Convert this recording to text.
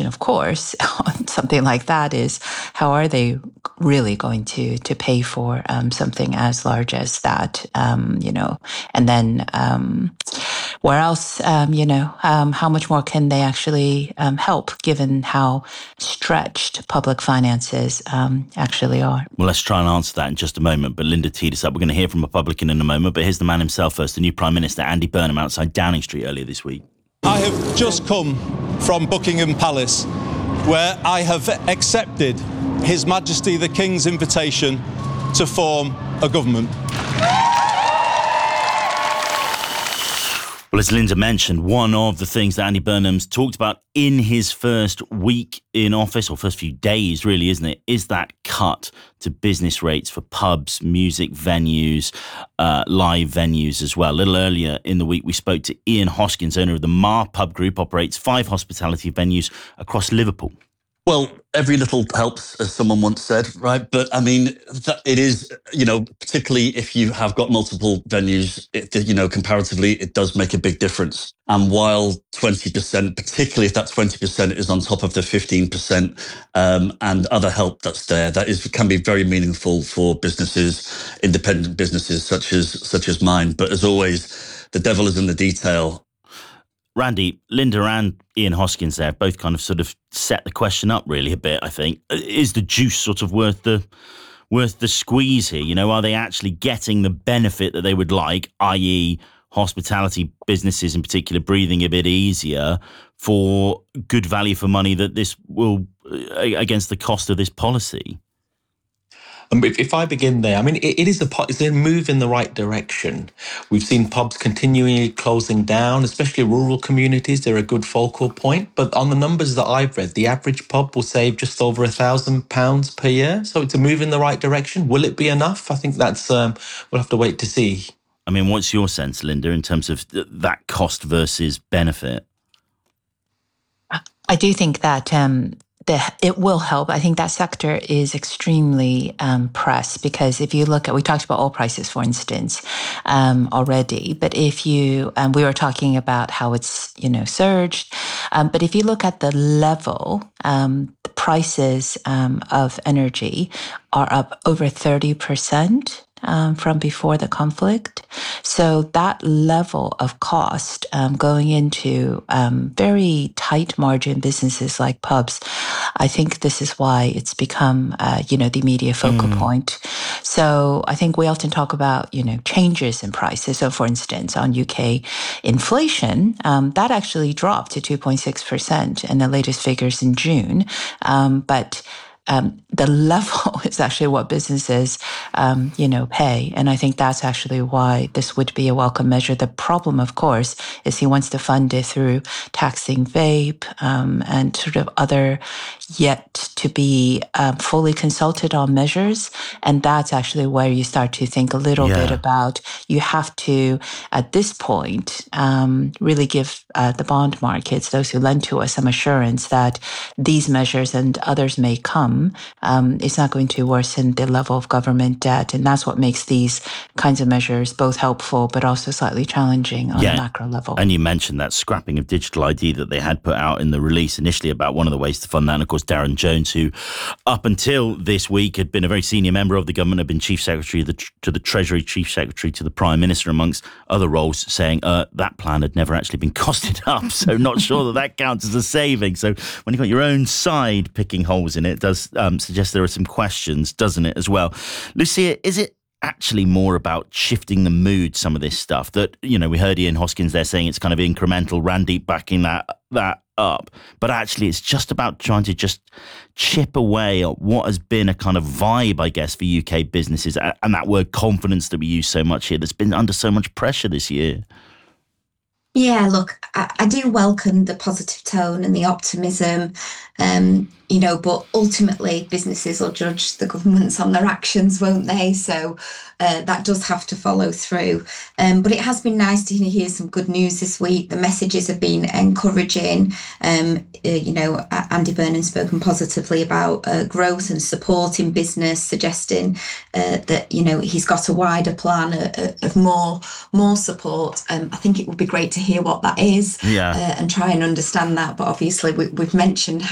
question, of course, on something like that is how are they really going to pay for something as large as that, and then where else, how much more can they actually help given how stretched public finances actually are? Well, let's try and answer that in just a moment. But Linda teed us up. We're going to hear from a publican in a moment. But here's the man himself first, the new Prime Minister, Andy Burnham, outside Downing Street earlier this week. I have just come from Buckingham Palace, where I have accepted His Majesty the King's invitation to form a government. Well, as Linda mentioned, one of the things that Andy Burnham's talked about in his first week in office, or first few days really, isn't it, is that cut to business rates for pubs, music venues, live venues as well. A little earlier in the week, we spoke to Ian Hoskins, owner of the Mar Pub Group, operates 5 hospitality venues across Liverpool. Well, every little helps, as someone once said, right? But I mean, it is, particularly if you have got multiple venues, comparatively, it does make a big difference. And while 20%, particularly if that 20% is on top of the 15% and other help that's there, can be very meaningful for businesses, independent businesses such as mine. But as always, the devil is in the detail. Randy, Linda and Ian Hoskins there both kind of sort of set the question up really a bit, I think. Is the juice sort of worth the squeeze here? Are they actually getting the benefit that they would like, i.e. hospitality businesses in particular breathing a bit easier for good value for money that this will, against the cost of this policy? If I begin there, I mean, it's a move in the right direction. We've seen pubs continually closing down, especially rural communities. They're a good focal point. But on the numbers that I've read, the average pub will save just over £1,000 per year. So it's a move in the right direction. Will it be enough? I think that's we'll have to wait to see. I mean, what's your sense, Linda, in terms of that cost versus benefit? I do think that it will help. I think that sector is extremely pressed because if you look at, we talked about oil prices, for instance, already, but if you, we were talking about how it's, surged, but if you look at the level, the prices of energy are up over 30%. From before the conflict. So that level of cost going into very tight margin businesses like pubs, I think this is why it's become, the media focal point. So I think we often talk about, changes in prices. So for instance, on UK inflation, that actually dropped to 2.6% in the latest figures in June. But the level is actually what businesses, pay. And I think that's actually why this would be a welcome measure. The problem, of course, is he wants to fund it through taxing vape and sort of other yet to be fully consulted on measures. And that's actually where you start to think a little bit about, you have to, at this point, really give the bond markets, those who lend to us, some assurance that these measures and others may come. It's not going to worsen the level of government debt. And that's what makes these kinds of measures both helpful, but also slightly challenging on a macro level. And you mentioned that scrapping of digital ID that they had put out in the release initially about one of the ways to fund that. And of course, Darren Jones, who up until this week had been a very senior member of the government, had been Chief Secretary to the Treasury, Chief Secretary to the Prime Minister, amongst other roles, saying that plan had never actually been costed up. So not sure that counts as a saving. So when you've got your own side picking holes in it, it does suggest there are some questions, doesn't it, as well? Lucia, is it actually more about shifting the mood, some of this stuff that, we heard Ian Hoskins there saying it's kind of incremental, Randy backing that up, but actually it's just about trying to just chip away at what has been a kind of vibe, I guess, for UK businesses, and that word confidence that we use so much here that's been under so much pressure this year. Yeah, look, I do welcome the positive tone and the optimism, but ultimately businesses will judge the governments on their actions, won't they? So that does have to follow through. But it has been nice to hear some good news this week. The messages have been encouraging. Andy Burnham's spoken positively about growth and supporting business, suggesting that, he's got a wider plan of more support. I think it would be great to hear what that is and try and understand that. But obviously we've mentioned